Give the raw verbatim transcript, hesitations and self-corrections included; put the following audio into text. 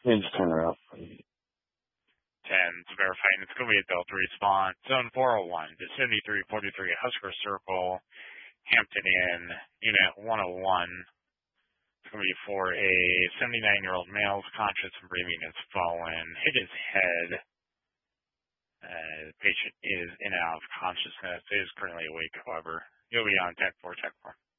Yeah, just turn her up. ten to verify, and it's going to be a Delta response. Zone four oh one to seventy-three forty-three Husker Circle, Hampton Inn, Unit one oh one. It's going to be for a seventy-nine-year-old male, conscious and breathing has fallen, hit his head. Uh, the patient is in and out of consciousness, is currently awake, however. He'll be on ten four, check four.